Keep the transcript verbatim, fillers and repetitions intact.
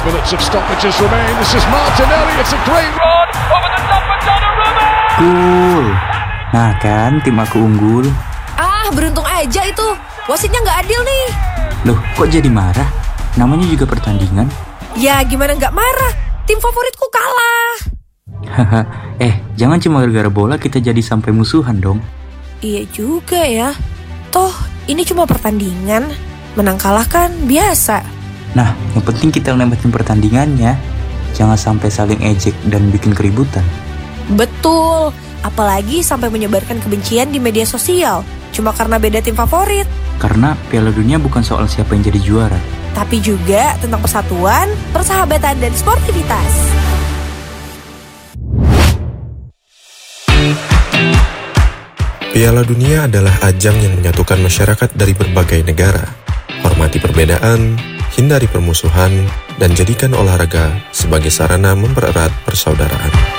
Minutes of stoppages remain. This is Martinelli. It's a great run over the top of Donnarumma. Cool. Nah kan, tim aku unggul. Ah, beruntung aja itu. Wasitnya nggak adil nih. Loh, kok jadi marah? Namanya juga pertandingan. Ya, gimana nggak marah? Tim favoritku kalah. Haha, eh, jangan cuma gara-gara bola kita jadi sampai musuhan dong. Iya juga ya. Toh, ini cuma pertandingan. Menang kalah kan biasa. Nah, yang penting kita lewatin pertandingannya. Jangan sampai saling ejek dan bikin keributan. Betul. Apalagi sampai menyebarkan kebencian di media sosial. Cuma karena beda tim favorit. Karena Piala Dunia bukan soal siapa yang jadi juara, tapi juga tentang persatuan, persahabatan, dan sportivitas. Piala Dunia adalah ajang yang menyatukan masyarakat dari berbagai negara. Hormati perbedaan, hindari permusuhan, dan jadikan olahraga sebagai sarana mempererat persaudaraan.